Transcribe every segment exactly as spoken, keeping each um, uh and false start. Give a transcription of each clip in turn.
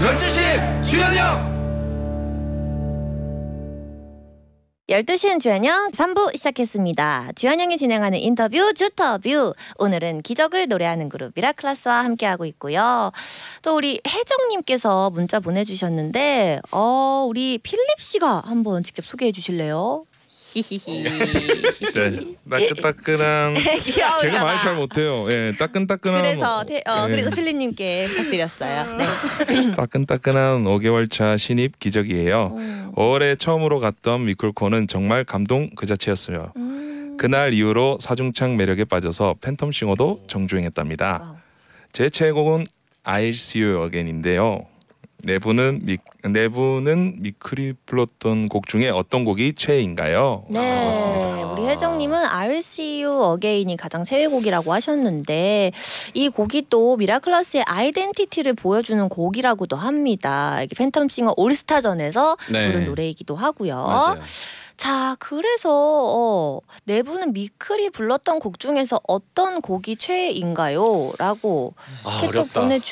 열두 시 주현이 형. 열두 시엔 주현영 삼 부 시작했습니다. 주현영이 진행하는 인터뷰 주터뷰. 오늘은 기적을 노래하는 그룹 미라클라스와 함께하고 있고요. 또 우리 혜정님께서 문자 보내주셨는데 어 우리 필립 씨가 한번 직접 소개해 주실래요? 히히히. 네, 따끈따끈한. 제가 말 잘 못해요. 예, 따끈따끈한. 그래서 태, 어, 그래서 필립님께 부탁드렸어요. 네. 따끈따끈한 오 개월 차 신입 기적이에요. 음. 오월에 처음으로 갔던 미쿨콘은 정말 감동 그 자체였어요. 음. 그날 이후로 사중창 매력에 빠져서 팬텀싱어도 정주행했답니다. 와우. 제 최애곡은 I'll See You Again인데요. 네 분은 미, 네 분은 미클이 불렀던 곡 중에 어떤 곡이 최애인가요? 네, 아, 맞습니다. 우리 혜정님은 I'll See You Again이 가장 최애곡이라고 하셨는데 이 곡이 또 미라클라스의 아이덴티티를 보여주는 곡이라고도 합니다. 이게 팬텀싱어 올스타전에서 네. 부른 노래이기도 하고요. 맞아요. 자, 그래서 어, 네 분은 미클이 불렀던 곡 중에서 어떤 곡이 최애인가요? 라고 아, 또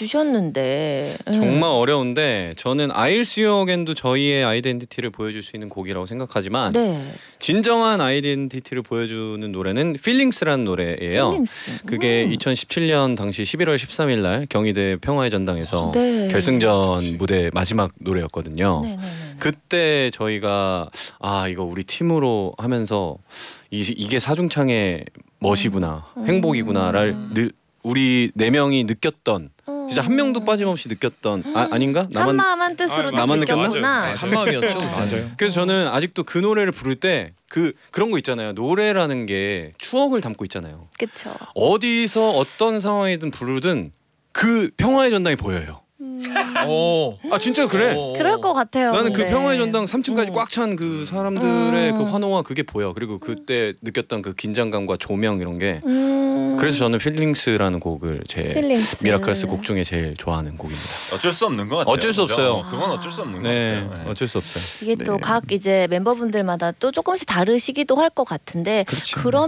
보내주셨는데 정말 어려운데 저는 I'll See You Again도 저희의 아이덴티티를 보여줄 수 있는 곡이라고 생각하지만 네. 진정한 아이덴티티를 보여주는 노래는 Feelings라는 노래예요. Feelings. 그게 음. 이천십칠 년 당시 십일월 십삼일 날 경희대 평화의 전당에서 네. 결승전 그치. 무대 마지막 노래였거든요. 네네네. 그때 저희가 아 이거 우리 팀으로 하면서 이, 이게 사중창의 멋이구나 음. 행복이구나를 음. 늘 우리 네 명이 느꼈던 진짜 한 명도 빠짐없이 느꼈던 아, 아닌가? 나만, 한 마음 한 뜻으로 아, 나만 느꼈나? 한 마음이었죠. 맞아요. 그래서 저는 아직도 그 노래를 부를 때 그 그런 거 있잖아요. 노래라는 게 추억을 담고 있잖아요. 그렇죠. 어디서 어떤 상황이든 부르든 그 평화의 전당이 보여요. 음. 오. 아 진짜 그래. 오. 그럴 것 같아요. 나는 근데. 그 평화의 전당 삼 층까지 음. 꽉 찬 그 사람들의 음. 그 환호와 그게 보여. 그리고 그때 느꼈던 그 긴장감과 조명 이런 게. 음. 그래서 저는 필링스라는 곡을 제 필링스. 미라클라스 곡 중에 제일 좋아하는 곡입니다. 어쩔 수 없는 것 같아요. 어쩔 수 그죠? 없어요. 그건 어쩔 수 없는 네, 것 같아요. 네. 어쩔 수 없어요. 이게 네. 또 각 이제 멤버분들마다 또 조금씩 다르시기도 할 것 같은데 그렇지. 그런